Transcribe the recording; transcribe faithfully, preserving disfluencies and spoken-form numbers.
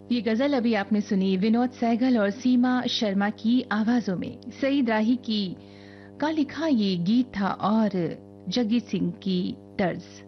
ये गजल अभी आपने सुनी विनोद सहगल और सीमा शर्मा की आवाजों में। सईद राही की का लिखा ये गीत था और जगजीत सिंह की तर्ज।